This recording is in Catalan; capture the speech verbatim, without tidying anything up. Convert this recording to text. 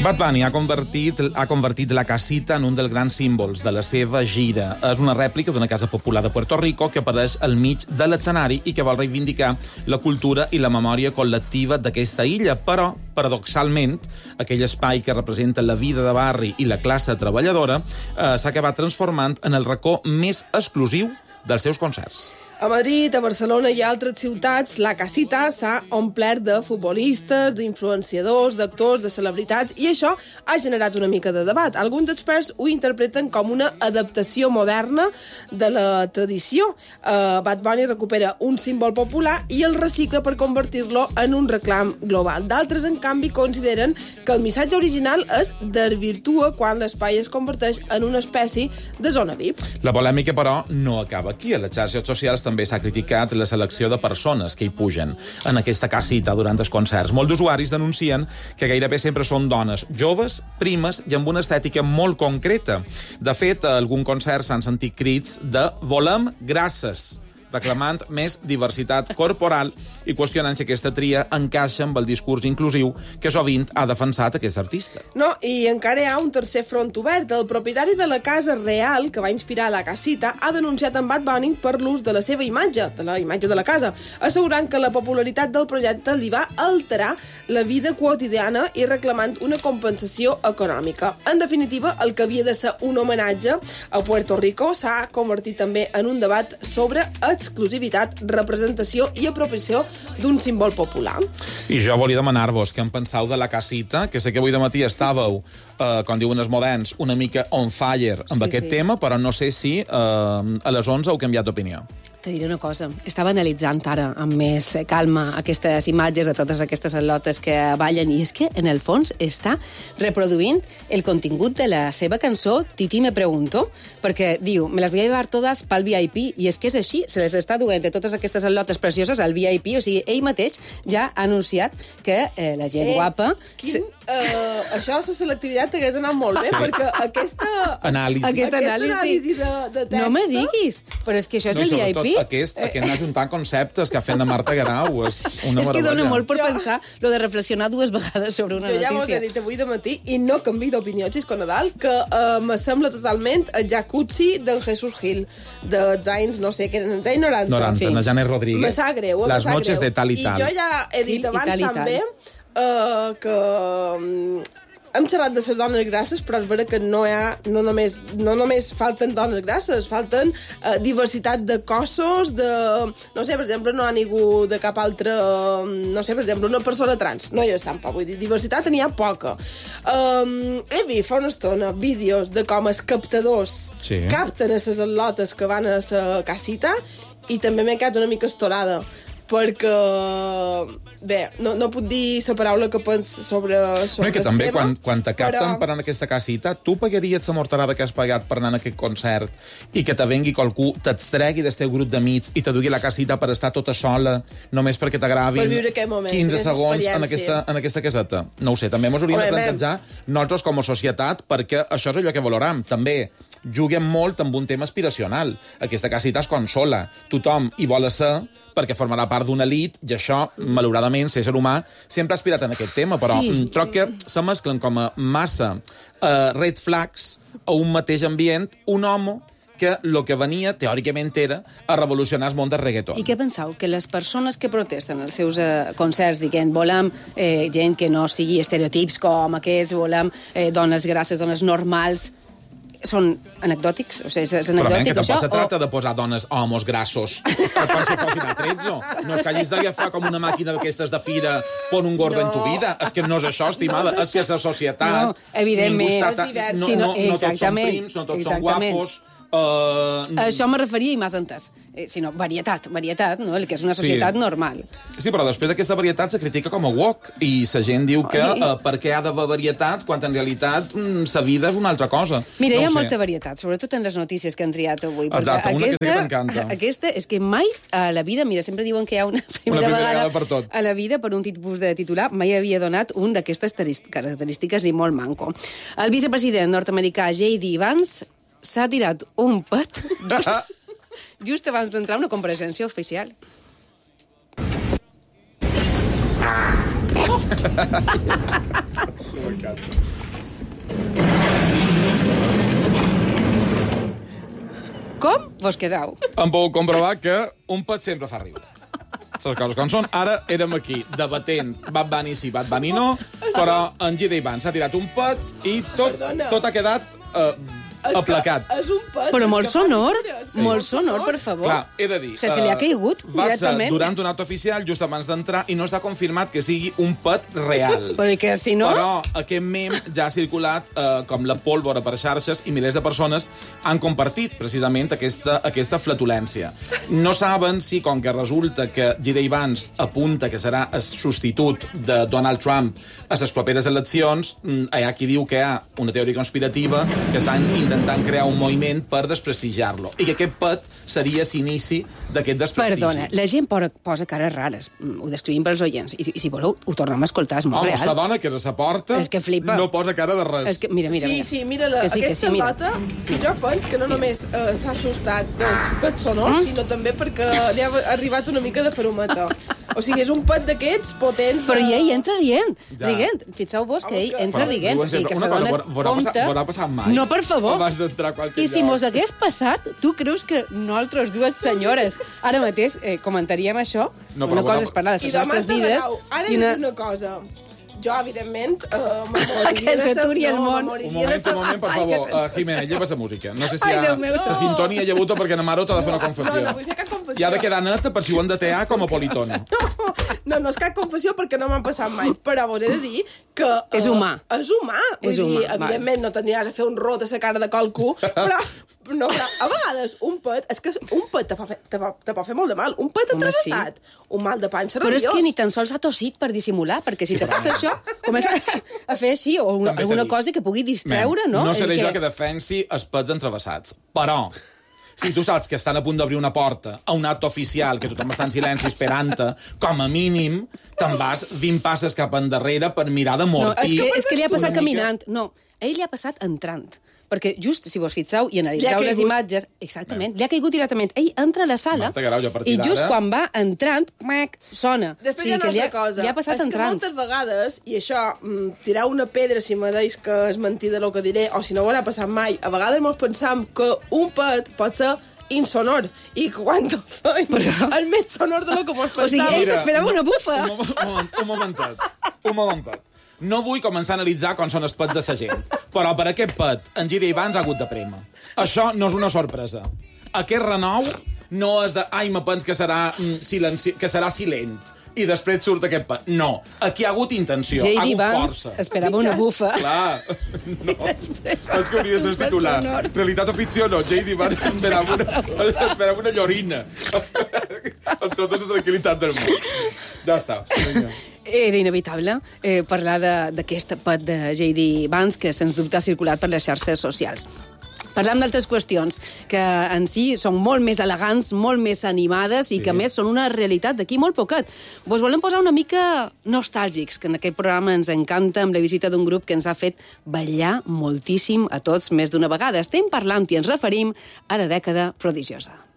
Bad Bunny ha convertit, ha convertit la casita en un dels grans símbols de la seva gira. És una rèplica d'una casa popular de Puerto Rico que apareix al mig de l'escenari i que vol reivindicar la cultura i la memòria col·lectiva d'aquesta illa. Però, paradoxalment, aquell espai que representa la vida de barri i la classe treballadora eh, s'ha acabat transformant en el racó més exclusiu dels seus concerts. A Madrid, a Barcelona i a altres ciutats, la casita s'ha omplert de futbolistes, d'influenciadors, d'actors, de celebritats, i això ha generat una mica de debat. Alguns experts ho interpreten com una adaptació moderna de la tradició. Uh, Bad Bunny recupera un símbol popular i el recicla per convertir-lo en un reclam global. D'altres, en canvi, consideren que el missatge original es desvirtua quan l'espai es converteix en una espècie de zona V I P. La polèmica, però, no acaba aquí. A les xarxes socials també s'ha criticat la selecció de persones que hi pugen en aquesta casita durant els concerts. Molts usuaris denuncien que gairebé sempre són dones joves, primes i amb una estètica molt concreta. De fet, a algun concert s'han sentit crits de «volem grasses», reclamant més diversitat corporal i qüestionant si aquesta tria encaixa amb el discurs inclusiu que sovint ha defensat aquest artista. No, i encara hi ha un tercer front obert. El propietari de la casa real, que va inspirar la casita, ha denunciat en Bad Bunny per l'ús de la seva imatge, de la imatge de la casa, assegurant que la popularitat del projecte li va alterar la vida quotidiana i reclamant una compensació econòmica. En definitiva, el que havia de ser un homenatge a Puerto Rico s'ha convertit també en un debat sobre exclusivitat, representació i apropiació d'un símbol popular. I jo volia demanar-vos què en penseu de la casita, que sé que avui de matí estàveu, eh, com diuen els moderns, una mica on fire amb sí, aquest sí. tema, però no sé si eh, a les onze heu canviat d'opinió. Te diré una cosa. Estava analitzant ara amb més calma aquestes imatges de totes aquestes al·lotes que ballen i és que, en el fons, està reproduint el contingut de la seva cançó Titi me pregunto, perquè diu, me les voy a llevar todas pa'l V I P, i és que és així, se les està duent de totes aquestes al·lotes precioses al V I P, o sigui, ell mateix ja ha anunciat que eh, la gent eh, guapa... Quin, se... uh, això, la selectivitat t'hagués anat molt bé, sí. perquè aquesta... Anàlisi. Aquesta anàlisi, aquesta anàlisi de, de text... No me diguis, però és que això és no, el V I P. Aquest, aquest anar juntant conceptes que ha fet la Marta Garau és una és que dona molt per jo... pensar lo de reflexionar dues vegades sobre una jo notícia. Jo ja vos he dit avui de matí, i no canvi d'opinió, Xisco Nadal, que uh, me sembla totalment a Jacuzzi d'en Jesús Gil, dels anys, no sé, que eren els anys noranta. noranta, sí. La Janet Rodríguez. Me sap greu, Les me noches greu. de tal i tal. I jo ja he dit Gil abans tal també uh, que... Um, hem xerrat de les dones grasses, però és vera que no hi ha, no només, no només falten dones grasses, falten uh, diversitat de cossos, de... No sé, per exemple, no hi ha ningú de cap altre... No sé, per exemple, una persona trans. No hi és tampoc, vull dir, diversitat n'hi ha poca. Um, he vist fa una estona vídeos de com els captadors sí. capten a les al·lotes que van a la casita i també m'he quedat una mica estorada. Perquè, bé, no, no puc dir la paraula que pens sobre, sobre no, i que també, tema, quan, quan te capten però... per anar a aquesta casita, tu pagaries la morterada que has pagat per anar a aquest concert i que te vengui qualcú, t'extregui del teu grup d'amics i te dugui a la casita per estar tota sola, només perquè t'agravin moment, quinze segons en aquesta, en aquesta caseta? No ho sé, també ens hauríem de plantejar nosaltres com a societat, perquè això és allò que valoram. També juguem molt amb un tema aspiracional. Aquesta casita es consola. Tothom hi vol ser perquè formarà part d'una elit, i això, malauradament, ser ser humà, sempre ha aspirat en aquest tema, però sí. troc que se mesclen com a massa uh, red flags a un mateix ambient, un home que el que venia, teòricament, era a revolucionar el món del reggaeton. I què penseu? Que les persones que protesten els seus eh, concerts dient volem eh, gent que no sigui estereotips com aquests, volem eh, dones grasses, dones normals, són anecdòtics? O sigui, és anecdòtic, però, men, que tampoc això, se tracta o... de posar dones homes grassos com si fossin atrezzo. No és que hagis d'agafar com una màquina d'aquestes de fira, pon un gordo no. en tu vida. És que no és això, estimada. No és, és que és la societat. No, evidentment. Està... No, no, no, no tots són prims, no tots són guapos. Uh... Això me referia i m'has entès. Eh, sinó varietat, varietat, no? El que és una societat sí. normal. Sí, però després aquesta varietat se critica com a woke i la gent diu que uh, per què ha d'haver varietat quan en realitat mm, sa vida és una altra cosa. Mira, no hi ha sé. molta varietat, sobretot en les notícies que han triat avui. Exacte, una aquesta, que t'encanta. Aquesta és que mai a la vida, mira, sempre diuen que hi ha una primera, una primera vegada, vegada per tot. A la vida per un tipus de titular, mai havia donat un d'aquestes característiques i molt manco. El vicepresident nord-americà J D Vance s'ha tirat un pet just, just abans d'entrar a una compareixença oficial. M'encanta. Vos quedau. Hem pogut comprovar que un pet sempre fa riure. Les coses com són. Ara érem aquí debatent Bad Bunny sí, Bad Bunny no, però en J D Vance s'ha tirat un pet i tot, tot ha quedat eh, aplacat. És un pet. Però molt sonor, sí. molt sonor, per favor. Clar, he de dir... O sigui, se li ha caigut va directament. Va ser durant un acte oficial, just abans d'entrar, i no està confirmat que sigui un pet real. Perquè si no... Però aquest mem ja ha circulat eh, com la pólvora per xarxes i milers de persones han compartit precisament aquesta, aquesta flatulència. No saben si, com que resulta que J D Vance apunta que serà el substitut de Donald Trump a les properes eleccions, hi ha qui diu que hi ha una teoria conspirativa que estan intentant crear un moviment per desprestigiar-lo. I que aquest pet seria l'inici d'aquest desprestigi. Perdona, la gent posa cares rares. Ho descrivim pels oients. I, i si voleu, ho tornem a escoltar, és molt Home, real. Home, la dona que és a la porta és que flipa. no posa cara de res. És que, mira, mira, sí, mira. sí, mira, la, que sí, aquesta sí, lota, jo penso que no només eh, s'ha assustat dels pets sonors, mm? sinó també perquè li ha arribat una mica de ferometa. O sigui, és un pet d'aquests potents de... Però i ell entra rient, Ja. rient. Fixeu-vos que Home, ell que- entra Però rient. diuen O sigui, sempre, que una se cosa, dona vor- vorà passar- compte... vorà passar mai. No, per favor. Abans d'entrar a qualsevol I si lloc. mos hagués passat, tu creus que nosaltres dues senyores ara mateix eh, comentaríem això? No, però una cosa vorà- és parlar de I les nostres demà vides... t'agrau. Ara i he de una... dir una cosa. Jo, evidentment, uh, m'amoriria Que de s'aturi el no, món. m'amoriria Un de moment, un saber- moment, per Ai, favor. que Uh, Jimena, lleva la música. No sé si Ai, hi ha Déu meu, la no. sintonia hi ha hagut perquè na Maro t'ha de fer una confessió. No, no vull fer cap confessió. I ha de quedar neta per si ho han de tear com a politono. No, no és cap confessió perquè no m'han passat mai, però vos he de dir que... Uh, És humà. És humà. Vull És dir, humà, evidentment no t'aniràs a fer un rot a la cara de qualcú, però, no, però a vegades un pet, és que un pet te, fa, fe- te, fa, te pot fer molt de mal. Un pet Home, atravessat, un mal de panxa Però és rabiós. que ni tan sols ha tossit per dissimular, perquè si te passa això, comença a fer així, o una, També t'he alguna dit. cosa que pugui distreure, Men, no? No seré És jo que defensi els pets entravessats. Però, si tu saps que estan a punt d'obrir una porta a un acte oficial, que tothom està en silenci esperant-te, com a mínim te'n vas vint passes cap endarrere per mirar de No, mortir. és que, és que li ha passat una mica. caminant. No, a ell li ha passat entrant. Perquè just, si vos fixeu i Li analitzeu ha les caigut. imatges, exactament, li ha caigut directament. Ell entra a la sala Marta Garau, jo a partir i just d'ara- quan va entrant, mac, sona. Després O hi ha sigui una que li altra cosa. Li ha passat és entrant. que moltes vegades, i això, mm, tirar una pedra si me deis que és mentida el que diré, o si no ho haurà passat mai, a vegades mos pensam que un pet pot ser insonor, i que quan el feim Però- és més sonor de lo que mos O sigui, pensàvem. ell s'esperava una bufa. Un, moment, un, moment, un momentet. Un momentet. No vull començar a analitzar com són els pets de sa gent, però per aquest pet, en J D Vance ha hagut de prema. Això no és una sorpresa. Aquest renou no és de... Ai, me pens que serà, mm, silenci... que serà silent i després surt aquest pet. No. Aquí ha hagut intenció, ha J D hagut Vance força. esperava una bufa. Clar. No. després, És que hauria de ser el titular. sonor. Realitat o ficció, no. J D Vance esperava una, esperava una llorina. Amb tota la tranquil·litat del món. Ja està. Vinga. Era inevitable eh, parlar de- d'aquest pet de J D Vance que sens dubte ha circulat per les xarxes socials. Parlam d'altres qüestions que en si són molt més elegants, molt més animades i Sí. que a més són una realitat d'aquí molt poquet. Vos volem posar una mica nostàlgics, que en aquest programa ens encanta amb la visita d'un grup que ens ha fet ballar moltíssim a tots més d'una vegada. Estem parlant i ens referim a la dècada prodigiosa.